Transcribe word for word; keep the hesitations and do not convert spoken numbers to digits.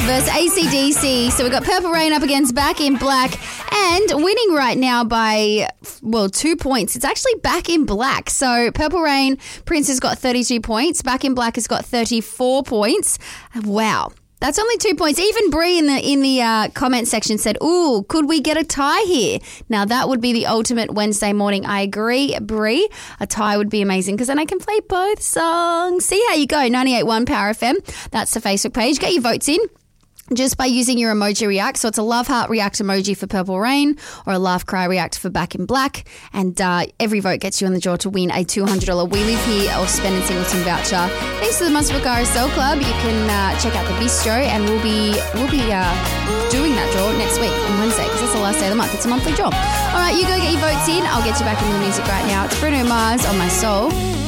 versus A C D C. So we've got Purple Rain up against Back in Black, and winning right now by, well, two points. It's actually Back in Black. So Purple Rain, Prince has got thirty-two points. Back in Black has got thirty-four points. Wow. That's only two points. Even Bree in the in the uh, comment section said, ooh, could we get a tie here? Now, that would be the ultimate Wednesday morning. I agree, Bree. A tie would be amazing because then I can play both songs. See how you go. ninety-eight point one Power F M. That's the Facebook page. Get your votes in just by using your emoji react. So it's a love heart react emoji for Purple Rain or a laugh cry react for Back in Black. And uh, every vote gets you in the draw to win a two hundred dollars We Live Here or Spend in Singleton voucher. Thanks to the Muswell R S L Club. You can uh, check out the bistro, and we'll be we'll be uh, doing that draw next week on Wednesday because it's the last day of the month. It's a monthly draw. All right, you go get your votes in. I'll get you back into the music right now. It's Bruno Mars on My Soul.